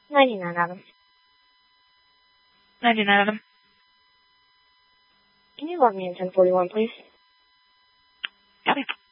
99, Adam. 99, Adam. Can you log me in 1041, please? Copy.